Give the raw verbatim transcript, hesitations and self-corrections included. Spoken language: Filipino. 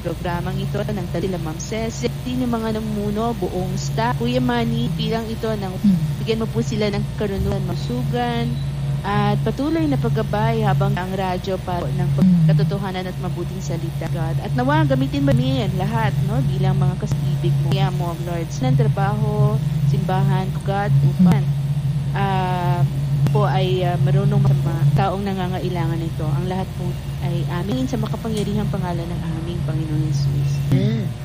programang ito ng Talila Ma'am Cecil, yung mga namuno, buong staff, Kuya Manny, bilang ito ng bigyan mo po sila ng karunungan masugan at patuloy na paggabay habang ang radyo para ng katotohanan at mabuting salita, God. At nawa, gamitin mo yan lahat, no? Bilang mga kasibig mo. Kaya mo, Lord, sa trabaho, simbahan, God, upan. Ah... Uh, po ay uh, marunong mga taong nangangailangan nito. Ang lahat po ay amin sa makapangyarihang pangalan ng aming Panginoon Jesus. Mm.